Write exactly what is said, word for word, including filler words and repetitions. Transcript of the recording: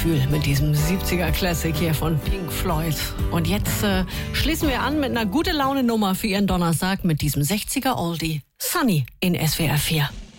Gefühl mit diesem siebziger Classic hier von Pink Floyd. Und jetzt äh, schließen wir an mit einer gute Laune Nummer für Ihren Donnerstag mit diesem sechziger Oldie. Sunny in S W R vier.